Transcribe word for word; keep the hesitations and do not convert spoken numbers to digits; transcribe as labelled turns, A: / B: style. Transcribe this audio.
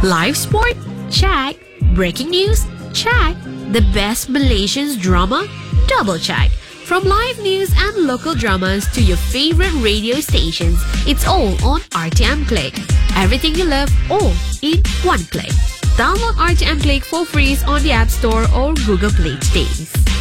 A: Live sport? Check. Breaking news? Check. The best Malaysian drama? Double check. From live news and local dramas to your favorite radio stations, it's all on R T M Click. Everything you love, all in one click. Download R T M Click for free on the App Store or Google Play today.